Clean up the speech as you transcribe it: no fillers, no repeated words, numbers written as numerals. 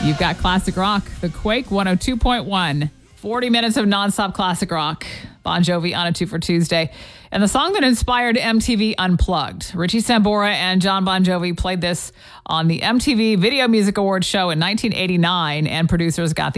You've got classic rock, The Quake 102.1. 40 minutes of nonstop classic rock. Bon Jovi on a 2 for Tuesday. And the song that inspired MTV Unplugged. Richie Sambora and John Bon Jovi played this on the MTV Video Music Awards show in 1989, and producers got the